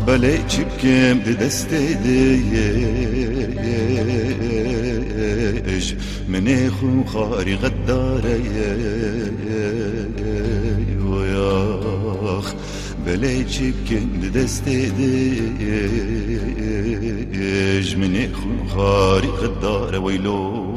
بله چبکم ده دسته دیش من خون خاری غداره ویاخ بله چبکم ده دسته دیش من خون خاری غداره ویلو